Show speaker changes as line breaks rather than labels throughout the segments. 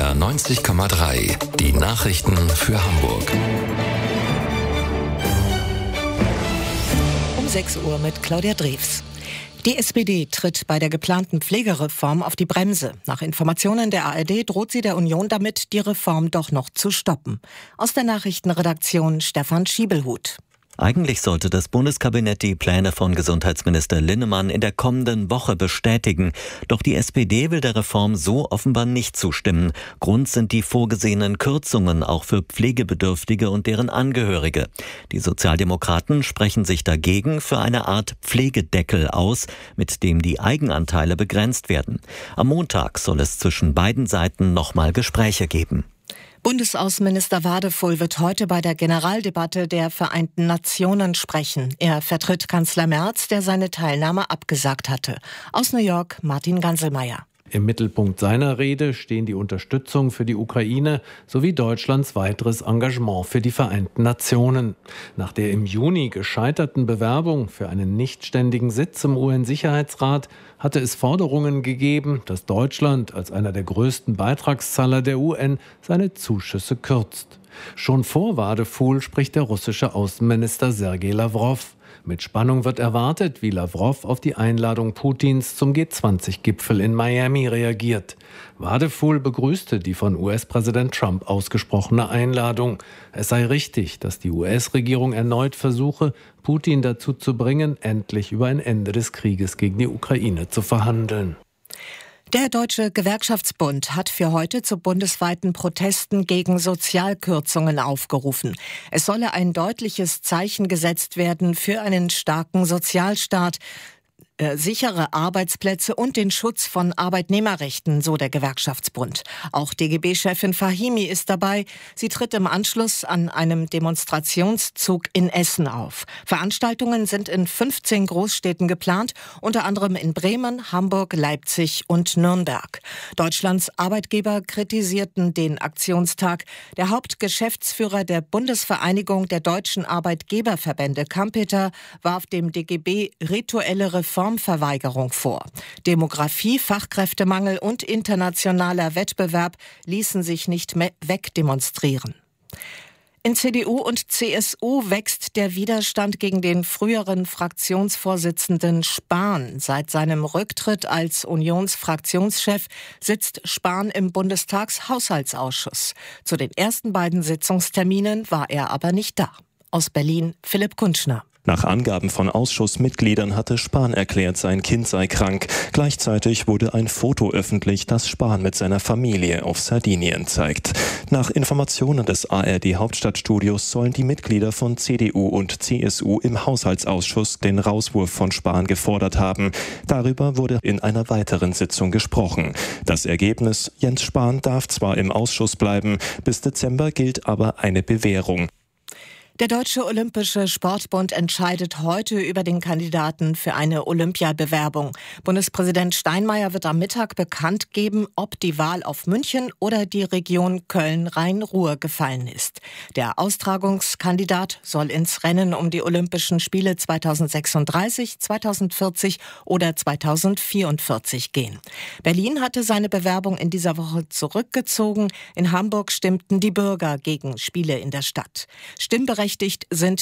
NDR 90,3. Die Nachrichten für Hamburg.
Um 6 Uhr mit Claudia Drews. Die SPD tritt bei der geplanten Pflegereform auf die Bremse. Nach Informationen der ARD droht sie der Union damit, die Reform doch noch zu stoppen. Aus der Nachrichtenredaktion Stefan Schiebelhut.
Eigentlich sollte das Bundeskabinett die Pläne von Gesundheitsminister Linnemann in der kommenden Woche bestätigen. Doch die SPD will der Reform so offenbar nicht zustimmen. Grund sind die vorgesehenen Kürzungen auch für Pflegebedürftige und deren Angehörige. Die Sozialdemokraten sprechen sich dagegen für eine Art Pflegedeckel aus, mit dem die Eigenanteile begrenzt werden. Am Montag soll es zwischen beiden Seiten nochmal Gespräche geben.
Bundesaußenminister Wadefull wird heute bei der Generaldebatte der Vereinten Nationen sprechen. Er vertritt Kanzler Merz, der seine Teilnahme abgesagt hatte. Aus New York Martin Ganselmeier.
Im Mittelpunkt seiner Rede stehen die Unterstützung für die Ukraine sowie Deutschlands weiteres Engagement für die Vereinten Nationen. Nach der im Juni gescheiterten Bewerbung für einen nichtständigen Sitz im UN-Sicherheitsrat hatte es Forderungen gegeben, dass Deutschland als einer der größten Beitragszahler der UN seine Zuschüsse kürzt. Schon vor Wadefull spricht der russische Außenminister Sergei Lawrow. Mit Spannung wird erwartet, wie Lawrow auf die Einladung Putins zum G20-Gipfel in Miami reagiert. Wadefull begrüßte die von US-Präsident Trump ausgesprochene Einladung. Es sei richtig, dass die US-Regierung erneut versuche, Putin dazu zu bringen, endlich über ein Ende des Krieges gegen die Ukraine zu verhandeln.
Der Deutsche Gewerkschaftsbund hat für heute zu bundesweiten Protesten gegen Sozialkürzungen aufgerufen. Es solle ein deutliches Zeichen gesetzt werden für einen starken Sozialstaat, sichere Arbeitsplätze und den Schutz von Arbeitnehmerrechten, so der Gewerkschaftsbund. Auch DGB-Chefin Fahimi ist dabei. Sie tritt im Anschluss an einem Demonstrationszug in Essen auf. Veranstaltungen sind in 15 Großstädten geplant, unter anderem in Bremen, Hamburg, Leipzig und Nürnberg. Deutschlands Arbeitgeber kritisierten den Aktionstag. Der Hauptgeschäftsführer der Bundesvereinigung der deutschen Arbeitgeberverbände, Kampeter, warf dem DGB rituelle Reformverweigerung vor. Demografie, Fachkräftemangel und internationaler Wettbewerb ließen sich nicht mehr wegdemonstrieren. In CDU und CSU wächst der Widerstand gegen den früheren Fraktionsvorsitzenden Spahn. Seit seinem Rücktritt als Unionsfraktionschef sitzt Spahn im Bundestagshaushaltsausschuss. Zu den ersten beiden Sitzungsterminen war er aber nicht da. Aus Berlin Philipp Kunschner.
Nach Angaben von Ausschussmitgliedern hatte Spahn erklärt, sein Kind sei krank. Gleichzeitig wurde ein Foto öffentlich, das Spahn mit seiner Familie auf Sardinien zeigt. Nach Informationen des ARD-Hauptstadtstudios sollen die Mitglieder von CDU und CSU im Haushaltsausschuss den Rauswurf von Spahn gefordert haben. Darüber wurde in einer weiteren Sitzung gesprochen. Das Ergebnis: Jens Spahn darf zwar im Ausschuss bleiben, bis Dezember gilt aber eine Bewährung.
Der Deutsche Olympische Sportbund entscheidet heute über den Kandidaten für eine Olympiabewerbung. Bundespräsident Steinmeier wird am Mittag bekannt geben, ob die Wahl auf München oder die Region Köln-Rhein-Ruhr gefallen ist. Der Austragungskandidat soll ins Rennen um die Olympischen Spiele 2036, 2040 oder 2044 gehen. Berlin hatte seine Bewerbung in dieser Woche zurückgezogen. In Hamburg stimmten die Bürger gegen Spiele in der Stadt. Stimmberechtigt sind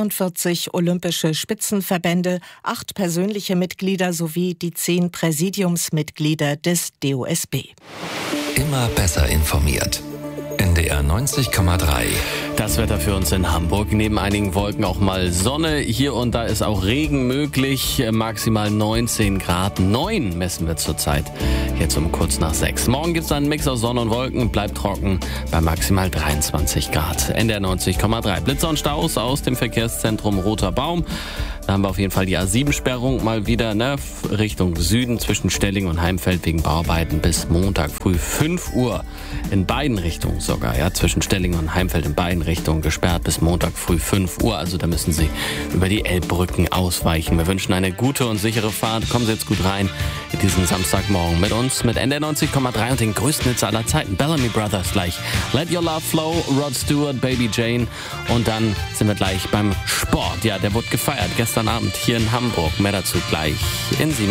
42 olympische Spitzenverbände, 8 persönliche Mitglieder sowie die 10 Präsidiumsmitglieder des DOSB.
Immer besser informiert. NDR 90,3.
Das Wetter für uns in Hamburg. Neben einigen Wolken auch mal Sonne. Hier und da ist auch Regen möglich. Maximal 19 Grad. 9 messen wir zurzeit. Jetzt um kurz nach 6. Morgen gibt es einen Mix aus Sonne und Wolken. Bleibt trocken bei maximal 23 Grad. NDR 90,3. Blitzer und Staus aus dem Verkehrszentrum Roter Baum. Da haben wir auf jeden Fall die A7-Sperrung mal wieder Richtung Süden zwischen Stelling und Heimfeld wegen Bauarbeiten bis Montag früh 5 Uhr. In beiden Richtungen sogar. Ja, zwischen Stelling und Heimfeld in beiden Richtungen gesperrt bis Montag früh 5 Uhr. Also da müssen Sie über die Elbbrücken ausweichen. Wir wünschen eine gute und sichere Fahrt. Kommen Sie jetzt gut rein in diesen Samstagmorgen mit uns, mit NDR 90,3 und den größten Hits aller Zeiten. Bellamy Brothers gleich. Let Your Love Flow, Rod Stewart, Baby Jane. Und dann sind wir gleich beim Sport. Ja, der wurde gefeiert gestern Abend hier in Hamburg. Mehr dazu gleich in 7